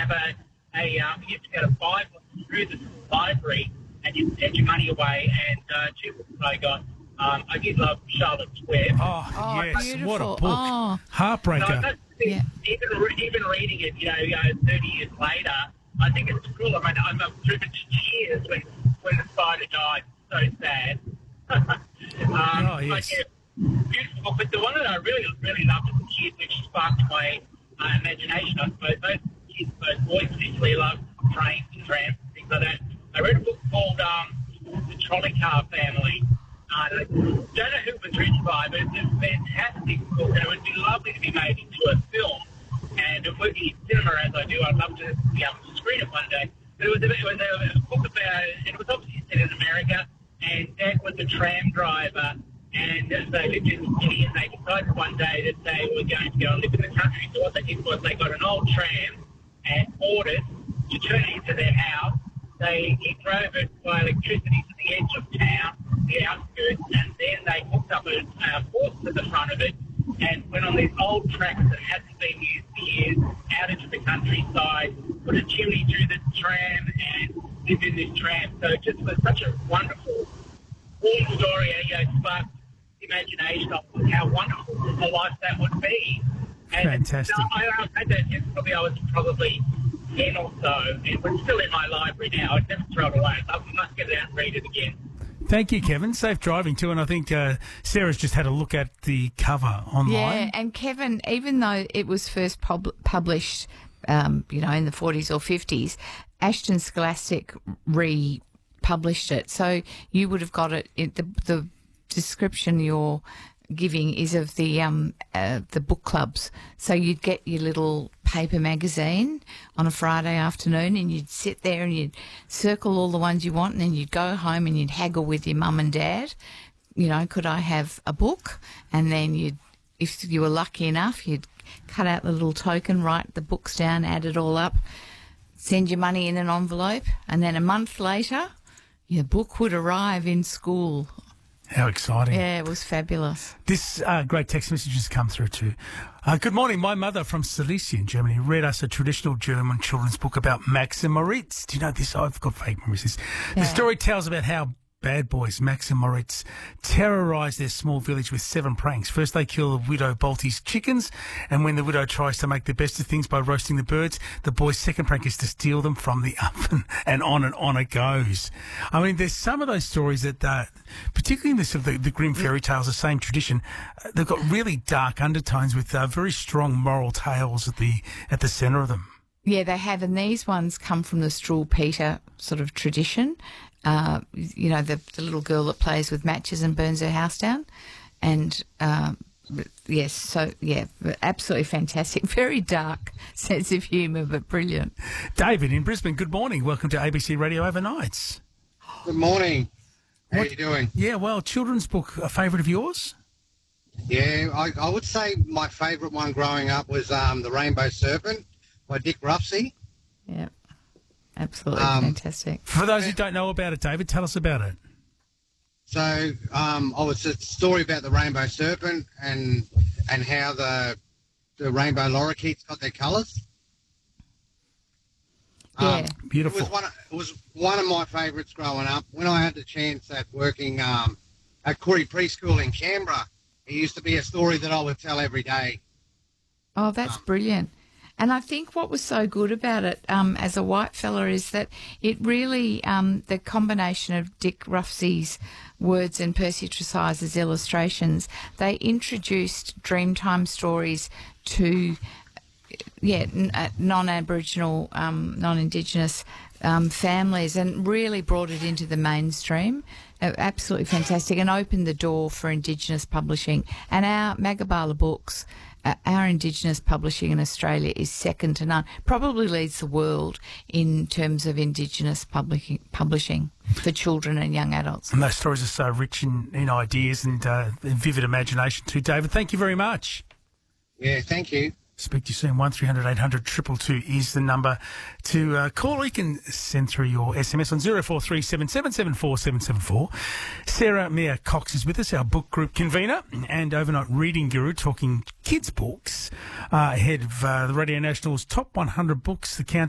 have you have to get a Bible through the library, and you send your money away. And two books I got. I did love Charlotte's Web. Oh, yes, beautiful. what a book. Oh. Heartbreaker. No, even reading it, 30 years later, I think it's cool. I mean, I'm driven to tears when the spider died. So sad. Yes. Beautiful. But the one that I really, really loved as a kid, which sparked my imagination, I suppose, those boys particularly love trains and trams and things like that. I read a book called The Trolley Car Family. I don't know who it was written by, but it's a fantastic book, and it would be lovely to be made into a film. And working in cinema as I do, I'd love to be able to screen it one day. But it was a book about, and it was obviously set in America, and Dad was a tram driver, and they lived in the city, and they decided one day that they were going to go and live in the country. So what they did was they got an old tram and ordered to turn it into their house. He drove it by electricity to the edge of town, the outskirts, and then they hooked up a horse to the front of it and went on these old tracks that hadn't been used for years out into the countryside, put a chimney through the tram and lived in this tram. So it just was such a wonderful, warm story, sparked imagination of how wonderful a life that would be. And Fantastic. I had that since I was probably 10 or so. It was still in my library now. I'd never throw it away. I must get it out and read it again. Thank you, Kevin. Safe driving too. And I think Sarah's just had a look at the cover online. Yeah, and Kevin, even though it was first published, in the 40s or 50s, Ashton Scholastic republished it. So you would have got it. The description you're giving is of the book clubs. So you'd get your little paper magazine on a Friday afternoon, and you'd sit there and you'd circle all the ones you want, and then you'd go home and you'd haggle with your mum and dad. Could I have a book? And then if you were lucky enough, you'd cut out the little token, write the books down, add it all up, send your money in an envelope, and then a month later, your book would arrive in school. How exciting. Yeah, it was fabulous. This great text message has come through too. Good morning. My mother from Silesia in Germany read us a traditional German children's book about Max and Moritz. Do you know this? I've got vague memories. The story tells about how bad boys, Max and Moritz, terrorise their small village with 7 pranks. First, they kill the widow Balti's chickens, and when the widow tries to make the best of things by roasting the birds, the boy's second prank is to steal them from the oven, and on it goes. I mean, there's some of those stories that, particularly in the Grimm fairy tales, the same tradition, they've got really dark undertones with very strong moral tales at the centre of them. Yeah, they have, and these ones come from the Struhl Peter sort of tradition. The little girl that plays with matches and burns her house down. And, absolutely fantastic. Very dark sense of humour, but brilliant. David in Brisbane, good morning. Welcome to ABC Radio Overnights. Good morning. How are you doing? Yeah, well, children's book, a favourite of yours? Yeah, I would say my favourite one growing up was The Rainbow Serpent by Dick Ruffsey. Yeah. Absolutely fantastic. For those who don't know about it, David, tell us about it. So, it's a story about the rainbow serpent and how the rainbow lorikeets got their colours. Yeah, beautiful. It was one of my favourites growing up. When I had the chance at working at Koori Preschool in Canberra, it used to be a story that I would tell every day. Oh, that's brilliant. And I think what was so good about it as a white fella is that it really, the combination of Dick Ruffsey's words and Percy Tresize's illustrations, they introduced Dreamtime stories to, non-Aboriginal, non-Indigenous families, and really brought it into the mainstream. Absolutely fantastic, and opened the door for Indigenous publishing. And our Magabala books, our Indigenous publishing in Australia is second to none. Probably leads the world in terms of Indigenous publishing for children and young adults. And those stories are so rich in ideas and vivid imagination too. David, thank you very much. Yeah, thank you. Speak to you soon. 1300 800 222 is the number to call, or you can send through your SMS on 0437 774 774. Sarah Mia Cox is with us, our book group convener and overnight reading guru, talking kids' books, ahead of the Radio National's top 100 books, the countdown.